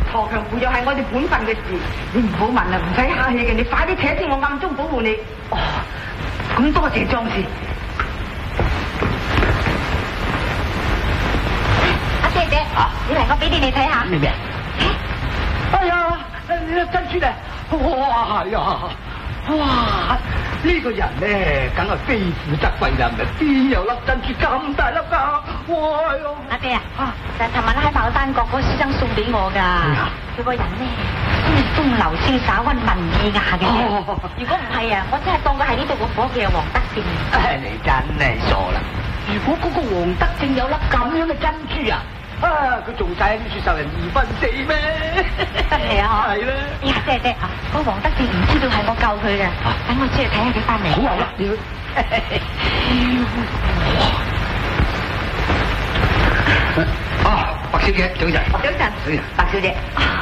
鋤強扶弱係我哋本分嘅事，你唔好問啦，唔使客氣嘅，你快啲扯先，我暗中保護你。哦，咁多謝壯士。 阿姐姐，你嚟，我俾啲你睇下。 咩？哎呀，珍珠咧！哇呀！哇！呢個人咧，梗係非富則貴啦，唔係邊有粒珍珠咁大粒噶？哇喲！ 阿姐啊，就係尋晚喺牡丹閣嗰個書生送俾我噶。佢個人咧，風流瀟灑、溫文爾雅嘅。如果唔係啊，我真係當佢係呢度個伙計黃德正。 你真係傻啦！如果嗰個黃德正有粒咁樣嘅珍珠啊，佢做晒啲雪受人4/2咩？ 真係啊！ 係啦。 呀，姐啊，個黃德正唔知道係我救佢嘅，等我出去睇下佢翻嚟。 好啊！白小姐早晨。 早晨，白小姐。